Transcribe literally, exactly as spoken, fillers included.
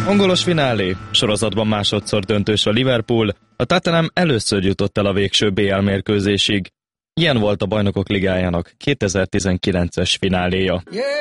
Angolos finálé, sorozatban másodszor döntős a Liverpool, a Tottenham először jutott el a végső bé el mérkőzésig. Ilyen volt a Bajnokok Ligájának kétezer-tizenkilences fináléja.